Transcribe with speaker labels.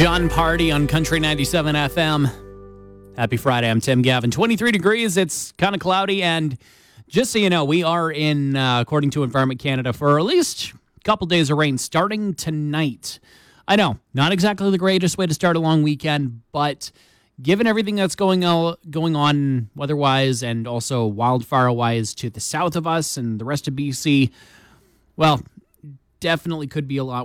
Speaker 1: John Party on Country 97 FM. Happy Friday. I'm Tim Gavin. 23 degrees. It's kind of cloudy. And just so you know, we are in, according to Environment Canada, for at least a couple days of rain starting tonight. I know, not exactly the greatest way to start a long weekend, but given everything that's going on weather-wise and also wildfire-wise to the south of us and the rest of BC, well, definitely could be a lot